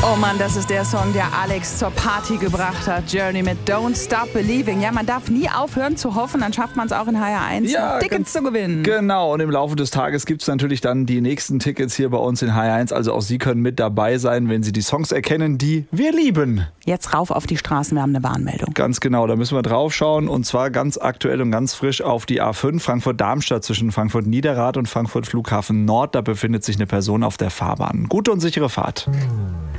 Oh Mann, das ist der Song, der Alex zur Party gebracht hat. Journey mit Don't Stop Believing. Ja, man darf nie aufhören zu hoffen, dann schafft man es auch in HR1, noch Tickets zu gewinnen. Genau, und im Laufe des Tages gibt es natürlich dann die nächsten Tickets hier bei uns in HR1. Also auch Sie können mit dabei sein, wenn Sie die Songs erkennen, die wir lieben. Jetzt rauf auf die Straßen, wir haben eine Warnmeldung. Ganz genau, da müssen wir drauf schauen. Und zwar ganz aktuell und ganz frisch auf die A5 Frankfurt-Darmstadt zwischen Frankfurt-Niederrad und Frankfurt Flughafen Nord. Da befindet sich eine Person auf der Fahrbahn. Gute und sichere Fahrt.